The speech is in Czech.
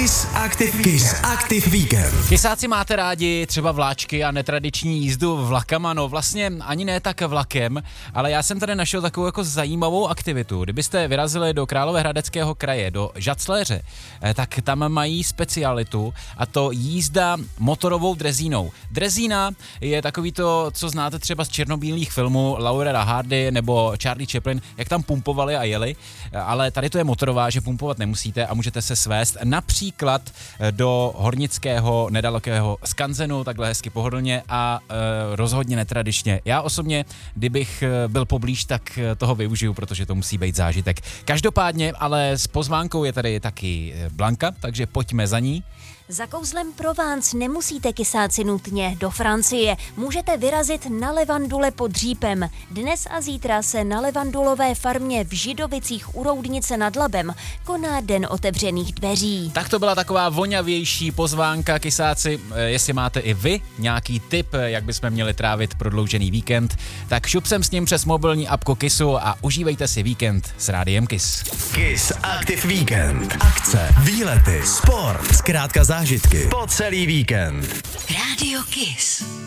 Kiss Active Weekend. Kysáci máte rádi třeba vláčky a netradiční jízdu vlakama, no vlastně ani ne tak vlakem, ale já jsem tady našel takovou jako zajímavou aktivitu. Kdybyste vyrazili do Královéhradeckého kraje, do Žacléře, tak tam mají specialitu a to jízda motorovou drezínou. Drezína je takový to, co znáte třeba z černobílých filmů Laurela Hardy nebo Charlie Chaplin, jak tam pumpovali a jeli, ale tady to je motorová, že pumpovat nemusíte a můžete se svést například do hornického nedalekého skanzenu, takhle hezky pohodlně a rozhodně netradičně. Já osobně, kdybych byl poblíž, tak toho využiju, protože to musí být zážitek. Každopádně, ale s pozvánkou je tady taky Blanka, takže pojďme za ní. Za kouzlem Provence nemusíte, kysáci, nutně do Francie. Můžete vyrazit na Levandule pod Řípem. Dnes a zítra se na levandulové farmě v Židovicích u Roudnice nad Labem koná Den otevřených dveří. Tak to byla taková voňavější pozvánka, kysáci. Jestli máte i vy nějaký tip, jak bychom měli trávit prodloužený víkend, tak šup sem s ním přes mobilní apku Kissu a užívejte si víkend s Rádiem Kiss. Kiss Active Weekend. Akce, výlety, sport, zkrátka zážitky po celý víkend. Rádio Kiss.